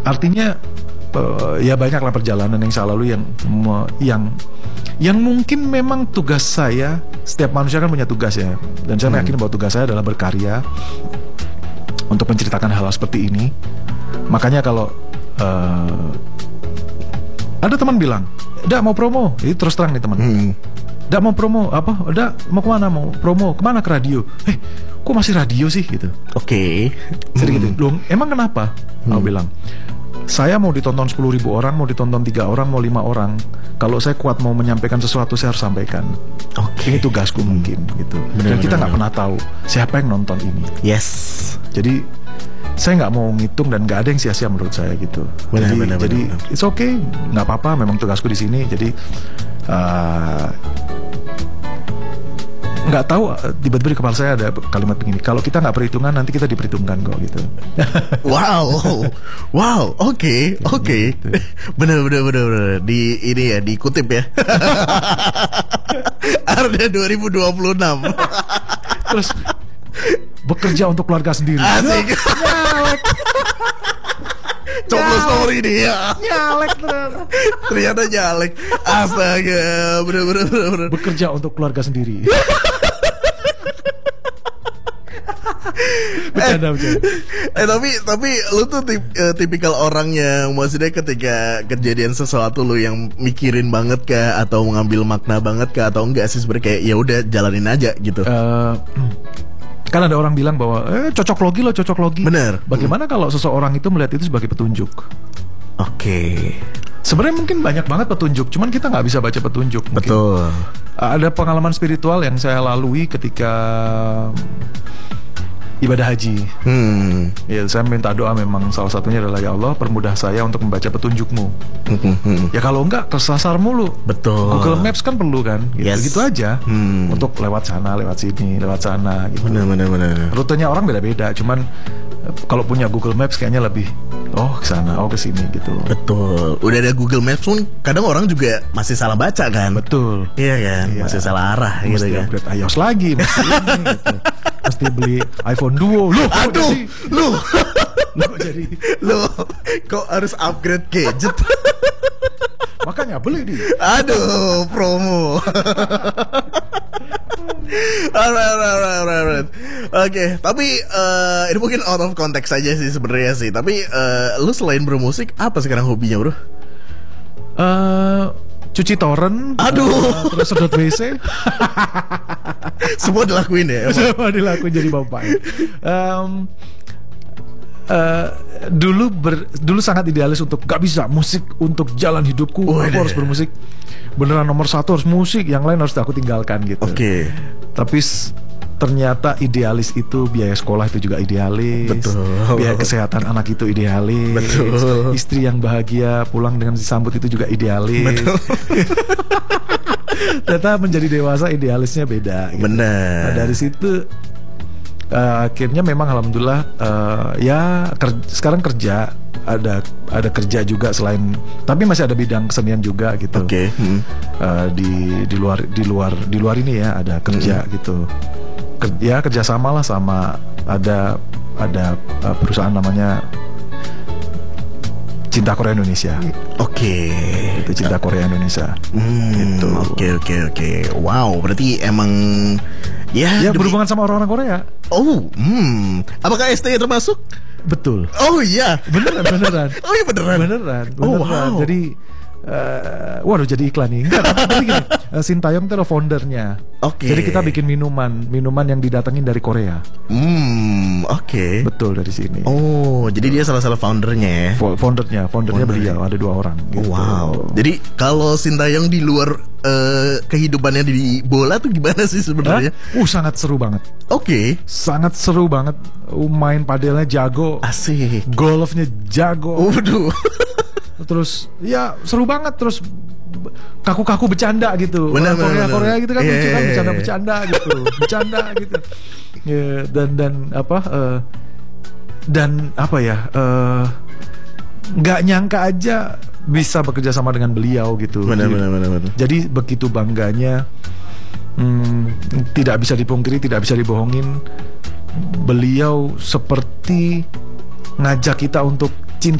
Artinya ya banyaklah perjalanan yang saya lalui yang mungkin memang tugas saya. Setiap manusia kan punya tugas ya, dan saya yakin bahwa tugas saya adalah berkarya untuk menceritakan hal-hal seperti ini. Makanya kalau ada teman bilang, "Dak mau promo," itu terus terang nih teman. "Dak mau promo apa? Dak mau kemana? Mau promo kemana? Ke radio." Kok masih radio sih gitu? Oke. Sering gitu. Loh, emang kenapa? Aku bilang, saya mau ditonton 10.000 orang, mau ditonton 3 orang, mau 5 orang. Kalau saya kuat mau menyampaikan sesuatu, saya harus sampaikan. Ini tugasku mungkin gitu. Dan kita nggak pernah tahu siapa yang nonton ini. Yes. Jadi saya nggak mau ngitung dan nggak ada yang sia-sia menurut saya gitu. Jadi it's okay, nggak apa-apa. Memang tugasku di sini. Jadi nggak tahu, tiba-tiba di kepala saya ada kalimat begini, kalau kita nggak perhitungan nanti kita diperhitungkan kok gitu. Wow, oke. Bener. Di ini ya, dikutip ya. Arda 2026. Terus bekerja untuk keluarga sendiri. Asik. Coklo story ini ya. Nyalek Ternyata nyalek. Astaga, bener. Bekerja untuk keluarga sendiri. Bercanda. Tapi lu tuh tipikal orang yang maksudnya ketika kejadian sesuatu lu yang mikirin banget kah, atau mengambil makna banget kah, atau enggak sih sebenarnya kayak ya udah jalanin aja gitu. Kan ada orang bilang bahwa cocok logi. Bener. Bagaimana kalau seseorang itu melihat itu sebagai petunjuk? Oke. Sebenarnya mungkin banyak banget petunjuk, cuman kita nggak bisa baca petunjuk. Mungkin. Betul. Ada pengalaman spiritual yang saya lalui ketika ibadah haji. Ya, saya minta doa, memang salah satunya adalah, ya Allah permudah saya untuk membaca petunjukmu. Ya kalau enggak kesasar mulu. Betul. Google Maps kan perlu kan, gitu aja. Untuk lewat sana, lewat sini, lewat sana gitu. Benar. Rutenya orang beda-beda, cuman kalau punya Google Maps kayaknya lebih ke sana, ke sini gitu. Betul. Udah ada Google Maps pun kadang orang juga masih salah baca kan. Betul. Iya kan, masih salah arah gitu kan. Mesti upgrade iOS lagi, mesti ini gitu. Mesti beli iPhone Duo. Lu kok harus upgrade gadget? Makanya beli nih. Aduh, promo. Alright. Oke, tapi ini mungkin out of context aja sih sebenarnya sih. Tapi lu selain bermusik, apa sekarang hobinya, bro? Cuci torrent. Terus sedot WC. Semua dilakuin ya? Semua dilakuin jadi bapak. Dulu sangat idealis untuk gak bisa musik untuk jalan hidupku. Aku harus bermusik. Beneran nomor 1 harus musik, yang lain harus aku tinggalkan gitu. Oke. Tapi ternyata idealis itu, biaya sekolah itu juga idealis. Betul. Biaya kesehatan anak itu idealis. Betul. Istri yang bahagia pulang dengan disambut itu juga idealis. Betul. Ternyata menjadi dewasa idealisnya beda gitu. Benar. Nah, dari situ akhirnya memang alhamdulillah sekarang kerja, ada kerja juga selain, tapi masih ada bidang kesenian juga gitu. Oke. Di luar ini ya ada kerja gitu. Kerjasama lah sama ada perusahaan namanya Cinta Korea Indonesia. Oke. Itu Cinta Korea Indonesia. Gitu. Oke. Wow, berarti emang ya berhubungan sama orang-orang Korea. Apakah ST termasuk? Betul. Oh iya, beneran. Oh iya beneran. Oh wow. Jadi waduh, jadi iklan nih. Enggak, tapi gini, Sintayong itu adalah foundernya. Oke. Jadi kita bikin minuman yang didatengin dari Korea. Oke. Betul, dari sini. Oh, jadi dia salah foundernya ya? Foundernya beliau, ada 2 orang gitu. Wow. Jadi kalau Sintayong di luar kehidupannya di bola tuh gimana sih sebenarnya? Sangat seru banget. Oke. Sangat seru banget. Main padelnya jago. Asik. Golfnya jago. Waduh. Terus ya seru banget, terus kaku-kaku bercanda gitu. Bener. Korea gitu kan, lucu kan, bercanda gitu. Dan nggak nyangka aja bisa bekerja sama dengan beliau gitu. Bener. Jadi begitu bangganya, tidak bisa dipungkiri, tidak bisa dibohongin. Beliau seperti ngajak kita untuk